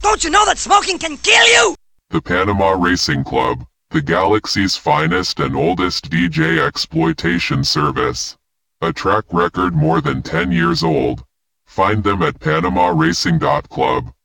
Don't you know that smoking can kill you? The Panama Racing Club, the galaxy's finest and oldest DJ exploitation service. A track record more than 10 years old. Find them at panamaracing.club.